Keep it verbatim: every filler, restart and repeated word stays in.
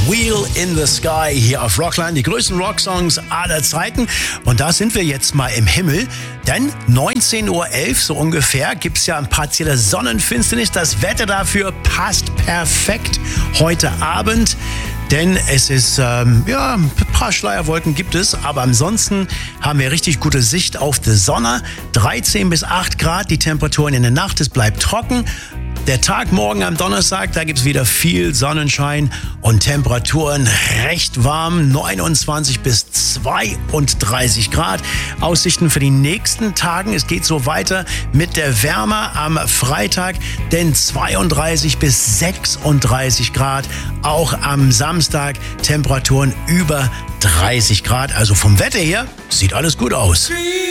Wheel in the Sky hier auf Rockland, die größten Rocksongs aller Zeiten. Und da sind wir jetzt mal im Himmel, denn neunzehn Uhr elf so ungefähr gibt es ja ein partielle Sonnenfinsternis. Das Wetter dafür passt perfekt heute Abend. Denn es ist, ähm, ja, ein paar Schleierwolken gibt es, aber ansonsten haben wir richtig gute Sicht auf die Sonne. dreizehn bis acht Grad, die Temperaturen in der Nacht, es bleibt trocken. Der Tag morgen am Donnerstag, da gibt es wieder viel Sonnenschein und Temperaturen recht warm, neunundzwanzig bis zweiunddreißig Grad. Aussichten für die nächsten Tagen, es geht so weiter mit der Wärme am Freitag, denn zweiunddreißig bis sechsunddreißig Grad. Auch am Samstag Temperaturen über dreißig Grad. Also vom Wetter her sieht alles gut aus.